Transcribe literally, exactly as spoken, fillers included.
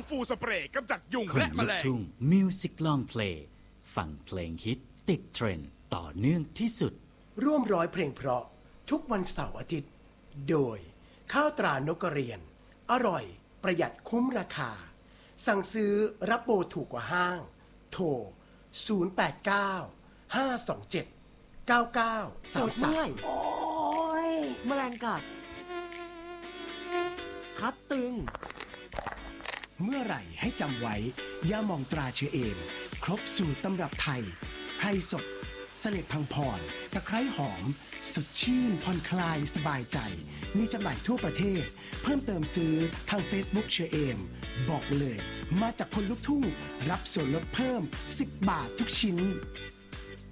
ฟูสเปรย์กำจัดยุงและแมลงมิวสิกลองเพลงฟังเพลงฮิตติดเทรนด์ต่อเนื่องที่สุดร่วมร้อยเพลงเพราะทุกวันเสาร์อาทิตย์โดยข้าวตรานกกระเรียนอร่อยประหยัดคุ้มราคาสั่งซื้อรับโบถูกกว่าห้างโทรศูนย์ แปด เก้า ห้า สอง เจ็ด เก้า เก้า สาม สามโอ้ยแมลงกัดคัดตึงเมื่อไหร่ให้จำไว้ยาหม่องตราเชื้อเอมครบสูตรตำรับไทยไพรสดเสล็ดพังพรตะไคร้หอมสดชื่นผ่อนคลายสบายใจมีจำหน่ายทั่วประเทศเพิ่มเติมซื้อทาง Facebook เชื้อเอมบอกเลยมาจากคนลุกทุ่งรับส่วนลดเพิ่มสิบบาททุกชิ้น